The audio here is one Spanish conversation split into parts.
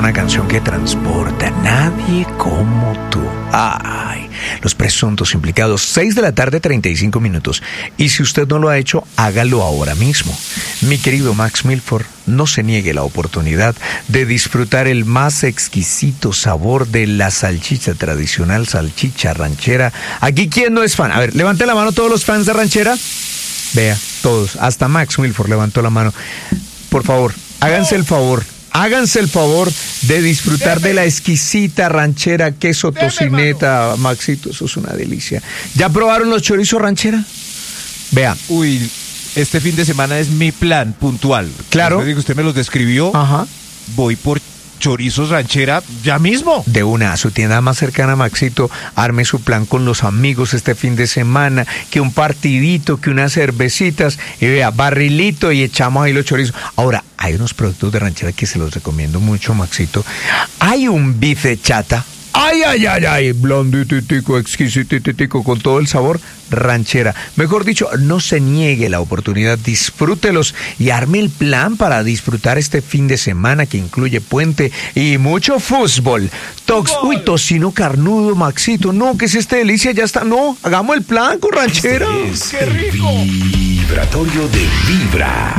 una canción que transporta. Nadie como tú. Ay, los presuntos implicados. 6:35 p.m. Y si usted no lo ha hecho, hágalo ahora mismo. Mi querido Max Milford, no se niegue la oportunidad de disfrutar el más exquisito sabor de la salchicha tradicional, salchicha ranchera. Aquí, ¿quién no es fan? A ver, levante la mano todos los fans de ranchera. Vea, todos, hasta Max Milford levantó la mano. Por favor, háganse el favor de disfrutar de la exquisita ranchera, queso tocineta, Maxito, eso es una delicia. ¿Ya probaron los chorizos ranchera? Vea. Uy, este fin de semana es mi plan puntual. Claro. Usted me los describió. Ajá. Voy por chorizos ranchera ya mismo. De una, a su tienda más cercana, Maxito, arme su plan con los amigos este fin de semana, que un partidito, que unas cervecitas, y vea, barrilito y echamos ahí los chorizos. Ahora, hay unos productos de ranchera que se los recomiendo mucho, Maxito. Hay un bife chata. Ay, blandititico, exquisititico, con todo el sabor ranchera. Mejor dicho, no se niegue la oportunidad, disfrútelos y arme el plan para disfrutar este fin de semana que incluye puente y mucho fútbol. Tocino carnudo, Maxito. No, ¿qué es esta delicia? Ya está, no, hagamos el plan con ranchera. ¡Qué rico! Vibratorio de Vibra.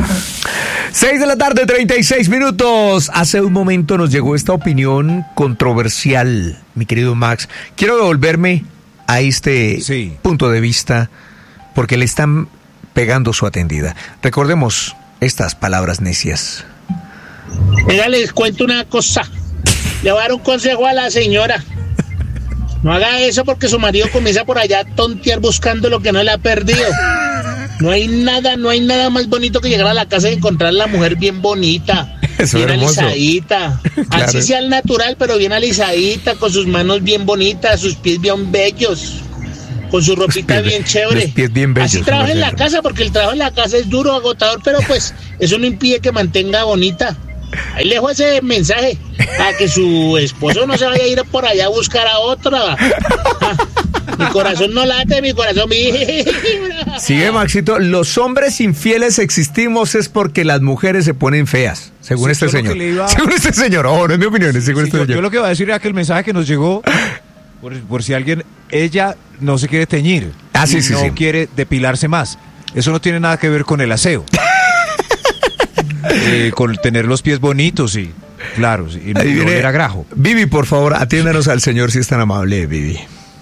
6:36 p.m. Hace un momento nos llegó esta opinión controversial, mi querido Max. Quiero devolverme a este punto de vista porque le están pegando su atendida. Recordemos estas palabras necias. Mira, les cuento una cosa. Le voy a dar un consejo a la señora. No haga eso porque su marido comienza por allá a tontear buscando lo que no le ha perdido. No hay nada más bonito que llegar a la casa y encontrar a la mujer bien bonita, eso bien hermoso. Alisadita. Claro. Así sea al natural, pero bien alisadita, con sus manos bien bonitas, sus pies bien bellos, con su ropita bien chévere. Los pies bien bellos. Así trabaja en la casa, porque el trabajo en la casa es duro, agotador, pero pues eso no impide que mantenga bonita. Ahí le dejo ese mensaje, a que su esposo no se vaya a ir por allá a buscar a otra. Mi corazón no late, mi corazón vibra. Sigue, Maxito. Los hombres infieles existimos es porque las mujeres se ponen feas, según este señor. Según este señor, no es mi opinión, según este señor. Yo lo que voy a decir era que el mensaje que nos llegó, por si ella no se quiere teñir, no quiere depilarse más. Eso no tiene nada que ver con el aseo. Con tener los pies bonitos y claro, y no oler a grajo. Vivi, por favor, atiéndanos al señor si es tan amable, Vivi.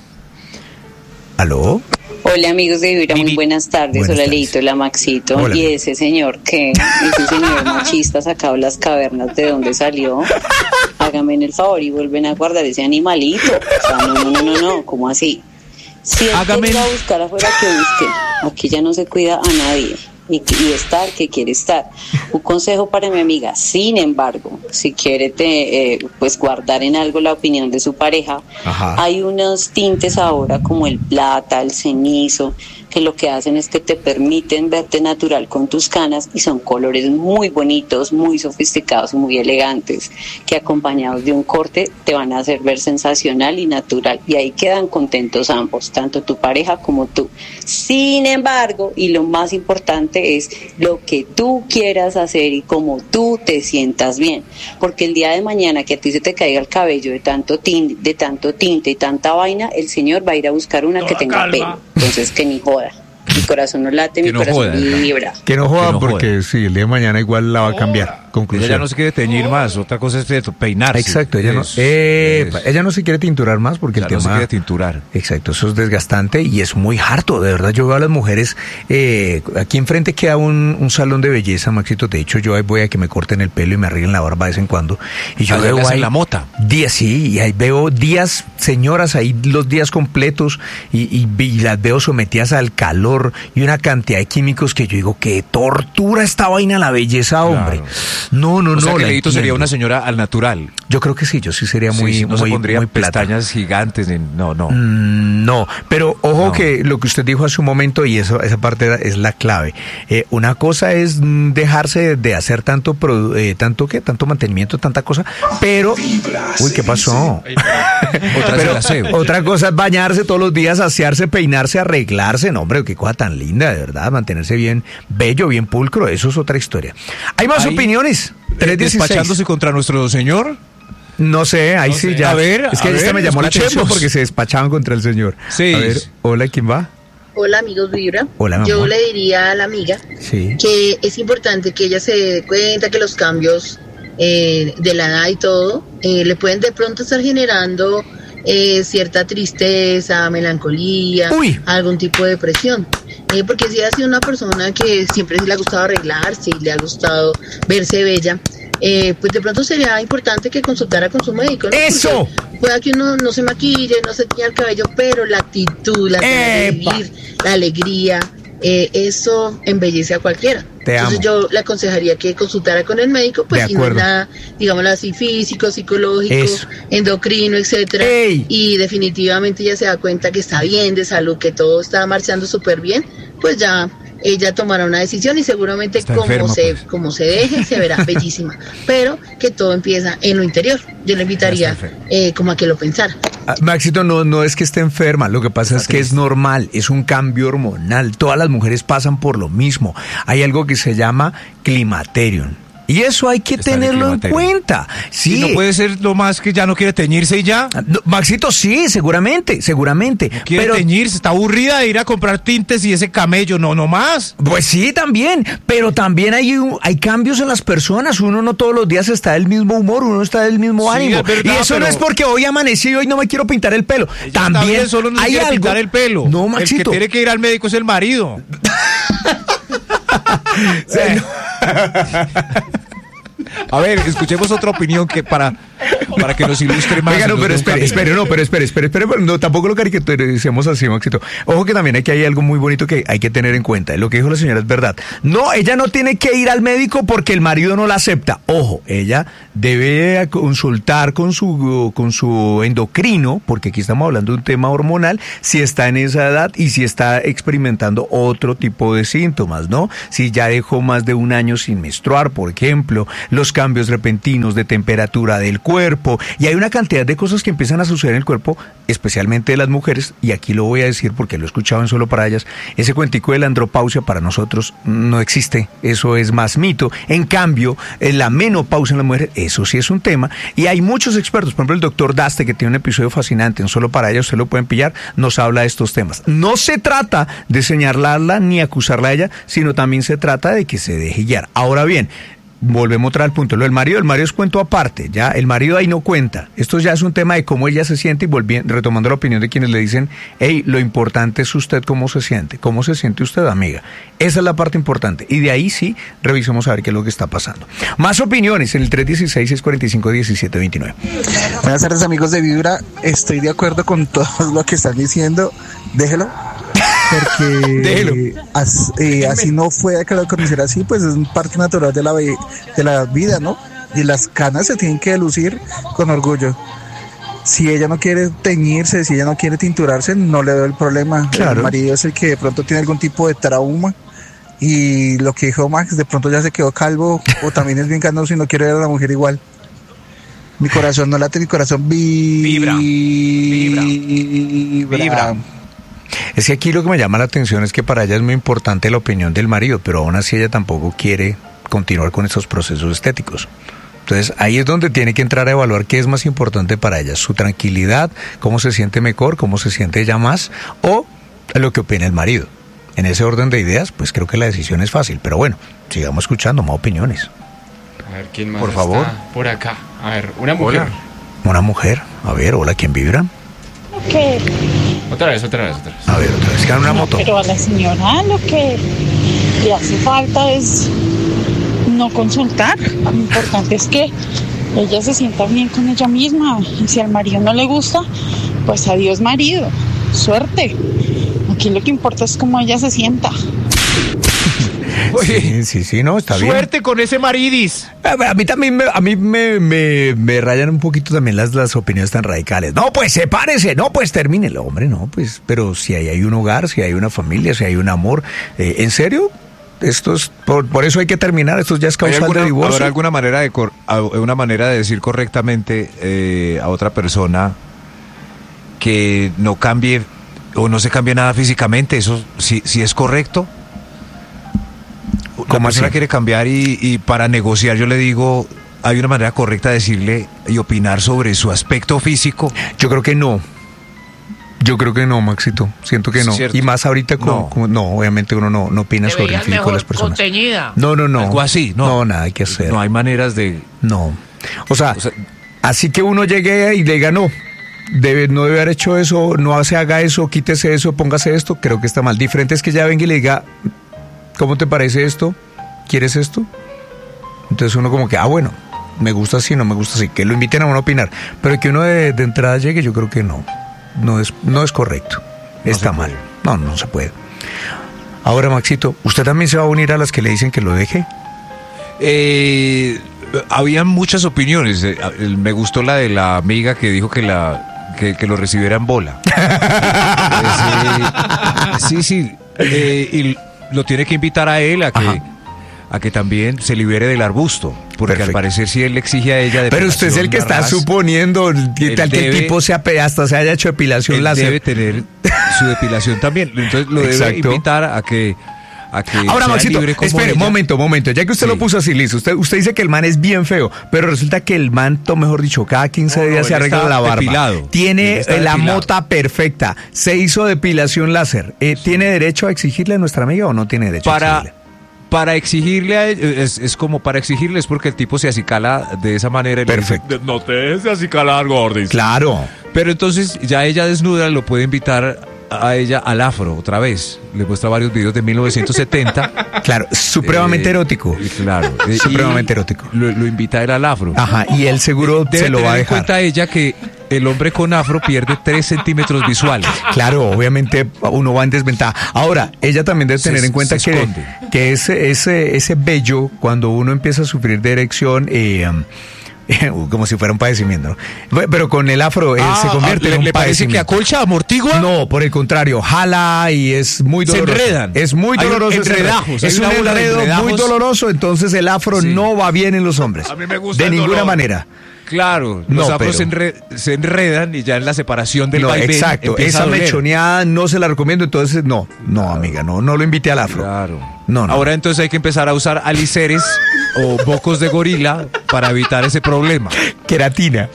¿Aló? Hola, amigos de Vibra, muy buenas tardes. Buenas Hola, tardes. Leito, hola, Maxito. Hola. Y ese señor machista sacado las cavernas, ¿de dónde salió? Hágame el favor y vuelven a guardar ese animalito. O sea, no, ¿cómo así? Si él quiere ir a buscar afuera, que busque. Aquí ya no se cuida a nadie. Y estar que quiere estar. Un consejo para mi amiga: sin embargo, si quiere pues guardar en algo la opinión de su pareja, hay unos tintes ahora como el plata, el cenizo, que lo que hacen es que te permiten verte natural con tus canas y son colores muy bonitos, muy sofisticados y muy elegantes, que acompañados de un corte te van a hacer ver sensacional y natural, y ahí quedan contentos ambos, tanto tu pareja como tú. Sin embargo, y lo más importante es lo que tú quieras hacer y cómo tú te sientas bien, porque el día de mañana que a ti se te caiga el cabello de tanto tinte y tanta vaina, el señor va a ir a buscar una que tenga pelo. Entonces, que ni joda. Mi corazón no late, mi corazón vibra. Que no joda, porque sí, el día de mañana igual la va a cambiar. Conclusión. Ella ya no se quiere teñir más, otra cosa es peinarse. Exacto, ella no se quiere tinturar más porque el tema... no se quiere tinturar. Exacto, eso es desgastante y es muy harto, de verdad. Yo veo a las mujeres, aquí enfrente queda un salón de belleza, Maxito. De hecho, yo ahí voy a que me corten el pelo y me arreglen la barba de vez en cuando. Y yo veo ahí la mota. Días, sí, y ahí veo días, señoras, ahí los días completos y las veo sometidas al calor y una cantidad de químicos que yo digo, qué tortura esta vaina la belleza, hombre. Claro. No. O sea, que Leito sería una señora al natural. Yo creo que sí, yo sí sería muy, no muy, se pondría muy plata. pestañas gigantes, no. No, pero ojo que lo que usted dijo hace un momento, y esa parte es la clave. Una cosa es dejarse de hacer tanto mantenimiento, tanta cosa, pero... Uy, ¿qué pasó? Otra cosa es bañarse todos los días, asearse, peinarse, arreglarse. No, hombre, qué cosa tan linda, de verdad, mantenerse bien bello, bien pulcro, eso es otra historia. Hay más opiniones. 316. Despachándose contra nuestro señor. No sé, ahí sí ya. A ver, es que esta me llamó la atención porque se despachaban contra el señor. Sí. A ver, hola, ¿quién va? Hola, amigos Vibra. Hola, mamá. Yo le diría a la amiga que es importante que ella se dé cuenta que los cambios de la edad y todo le pueden de pronto estar generando cierta tristeza, melancolía, algún tipo de depresión. Porque si ha sido una persona que siempre le ha gustado arreglarse y le ha gustado verse bella, pues de pronto sería importante que consultara con su médico, ¿no? ¡Eso! Porque pueda que uno no se maquille, no se tiña el cabello, pero la actitud, la alegría, eso embellece a cualquiera. Entonces yo le aconsejaría que consultara con el médico, pues si no es nada, digámoslo así, físico, psicológico, endocrino, etcétera. Y definitivamente ella se da cuenta que está bien de salud, que todo está marchando súper bien, pues ya ella tomará una decisión y seguramente como se deje, se verá bellísima. Pero que todo empieza en lo interior. Yo le invitaría como a que lo pensara. Maxito, no es que esté enferma, lo que pasa es que es normal, es un cambio hormonal. Todas las mujeres pasan por lo mismo. Hay algo que se llama climaterium. Y eso hay que tenerlo en cuenta. Sí. ¿Y no puede ser lo más que ya no quiere teñirse y ya? No, Maxito, sí, seguramente. No quiere teñirse, está aburrida de ir a comprar tintes y ese camello, no más. Pues sí, también, pero también hay cambios en las personas. Uno no todos los días está del mismo humor, uno está del mismo ánimo. Es verdad, y eso no es porque hoy amanecí y hoy no me quiero pintar el pelo. También solo no hay quiere algo. Pintar el pelo. No, Maxito. El que tiene que ir al médico es el marido. A ver, escuchemos otra opinión que para que nos ilustre más. Venga, pero espere, no, tampoco lo caricaturicemos así, Maxito. Ojo que también aquí hay algo muy bonito que hay que tener en cuenta. Lo que dijo la señora es verdad. No, ella no tiene que ir al médico porque el marido no la acepta. Ojo, ella debe consultar con su endocrino, porque aquí estamos hablando de un tema hormonal, si está en esa edad y si está experimentando otro tipo de síntomas, ¿no? Si ya dejó más de un año sin menstruar, por ejemplo, los cambios repentinos de temperatura del cuerpo, y hay una cantidad de cosas que empiezan a suceder en el cuerpo, especialmente de las mujeres, y aquí lo voy a decir porque lo he escuchado en Solo para Ellas. Ese cuentico de la andropausia para nosotros no existe, eso es más mito. En cambio, la menopausia en las mujeres, eso sí es un tema, y hay muchos expertos, por ejemplo el doctor Daste, que tiene un episodio fascinante en Solo para Ellas, ustedes lo pueden pillar, nos habla de estos temas. No se trata de señalarla ni acusarla a ella, sino también se trata de que se deje guiar. Ahora bien, volvemos otra vez al punto. Lo del marido, el marido es cuento aparte, ya el marido ahí no cuenta. Esto ya es un tema de cómo ella se siente, y retomando la opinión de quienes le dicen, hey, lo importante es usted cómo se siente usted, amiga. Esa es la parte importante. Y de ahí sí, revisemos a ver qué es lo que está pasando. Más opiniones en el 316-645-1729. Buenas tardes, amigos de Vibra. Estoy de acuerdo con todo lo que están diciendo. Déjelo. Porque así no fue que lo conociera así, pues es un parte natural de la vida, ¿no? Y las canas se tienen que lucir con orgullo. Si ella no quiere teñirse, si ella no quiere tinturarse, no le veo el problema. Claro. El marido es el que de pronto tiene algún tipo de trauma, y lo que dijo Max, de pronto ya se quedó calvo, o también es bien canoso y no quiere ver a la mujer igual. Mi corazón no late, mi corazón vibra. Es que aquí lo que me llama la atención es que para ella es muy importante la opinión del marido, pero aún así ella tampoco quiere continuar con estos procesos estéticos. Entonces ahí es donde tiene que entrar a evaluar qué es más importante para ella, su tranquilidad, cómo se siente mejor, cómo se siente ella más, o lo que opina el marido. En ese orden de ideas, pues creo que la decisión es fácil, pero bueno, sigamos escuchando más opinioes. A ver, ¿quién más por favor? Por acá. A ver, una mujer. Hola. Una mujer. A ver, hola, ¿quién vibra? ¿Qué? Otra vez. A ver, otra vez, que una moto. Pero a la señora lo que le hace falta es no consultar. Lo importante es que ella se sienta bien con ella misma. Y si al marido no le gusta, pues adiós marido. Suerte. Aquí lo que importa es cómo ella se sienta. Sí, no, está bien. Suerte con ese maridis. A mí también me rayan un poquito también las opiniones tan radicales. No, pues sepárese, no, pues termínelo, hombre, no, pues, pero si hay un hogar, si hay una familia, si hay un amor, ¿en serio? Esto es, por eso hay que terminar, esto ya es causal de divorcio. ¿Habrá alguna manera de decir correctamente a otra persona que no cambie o no se cambie nada físicamente? Eso si es correcto. La persona quiere cambiar y para negociar yo le digo, ¿hay una manera correcta de decirle y opinar sobre su aspecto físico? Yo creo que no. Yo creo que no, Maxito. Siento que no. ¿Cierto? Y más ahorita no, obviamente uno no opina sobre el físico de las personas. No. Algo así, ¿no? No, nada hay que hacer. No hay maneras de... No. O sea, así que uno llegue y le diga no debe haber hecho eso, no se haga eso, quítese eso, póngase esto, creo que está mal. Diferente es que ya venga y le diga, ¿cómo te parece esto? ¿Quieres esto? Entonces uno como que, bueno, me gusta así, no me gusta así, que lo inviten a uno a opinar. Pero que uno de entrada llegue, yo creo que no es correcto, está mal. No se puede. Ahora, Maxito, ¿usted también se va a unir a las que le dicen que lo deje? Había muchas opiniones. Me gustó la de la amiga que dijo que lo recibiera en bola. Sí. Y lo tiene que invitar a él a que también se libere del arbusto. Porque al parecer si él le exige a ella... Pero usted es el que está suponiendo que el tipo hasta se haya hecho depilación láser. Debe tener su depilación también. Entonces lo debe invitar a que ahora, Maxito, espere, momento, ya que usted lo puso así, listo, usted dice que el man es bien feo, pero resulta que el manto, mejor dicho, cada 15 días se arregla la barba, depilado. Tiene la mota perfecta, se hizo depilación láser, ¿tiene derecho a exigirle a nuestra amiga o no tiene derecho a exigirle? Para exigirle a él, es como para exigirle, es porque el tipo se acicala de esa manera. Perfecto. No te dejes de acicalar, gordis. Claro. Pero entonces ya ella desnuda lo puede invitar a ella al afro otra vez. Le muestra varios videos de 1970. Claro, supremamente erótico. Claro. Supremamente erótico. Lo invita a él al afro. Ajá, y él seguro se lo va a dejar. Debe tener en cuenta ella que el hombre con afro pierde 3 centímetros visuales. Claro, obviamente uno va en desventaja. Ahora, ella también debe tener en cuenta que ese vello, cuando uno empieza a sufrir de erección, como si fuera un padecimiento, ¿no? Pero con el afro se convierte en un ¿Le parece que acolcha, amortigua? No, por el contrario, jala y es muy doloroso. Se enredan. Es muy doloroso. Es un enredo muy doloroso, entonces el afro no va bien en los hombres. A mí me gusta de ninguna manera. Claro, los afros se enredan y ya en la separación del vaivén. Exacto, esa mechoneada no se la recomiendo, entonces no, amiga, no lo invite al afro. Claro. No. Ahora entonces hay que empezar a usar aliceres o bocos de gorila para evitar ese problema. Queratina.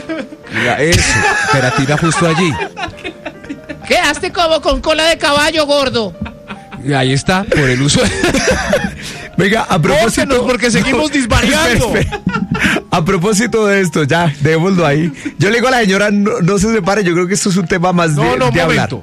Queratina justo allí. Quedaste como con cola de caballo, gordo. Y ahí está, por el uso. Venga, a propósito, porque seguimos disvariando. Espera. A propósito de esto, ya, démoslo ahí. Yo le digo a la señora, no se separe, yo creo que esto es un tema más de hablar.